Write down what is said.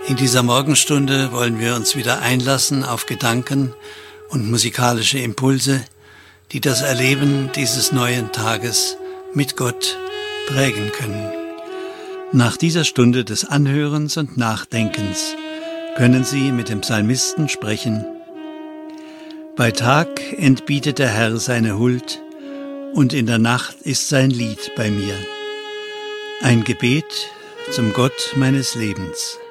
In dieser Morgenstunde wollen wir uns wieder einlassen auf Gedanken und musikalische Impulse, die das Erleben dieses neuen Tages mit Gott prägen können. Nach dieser Stunde des Anhörens und Nachdenkens können Sie mit dem Psalmisten sprechen: Bei Tag entbietet der Herr seine Huld, und in der Nacht ist sein Lied bei mir. Ein Gebet zum Gott meines Lebens.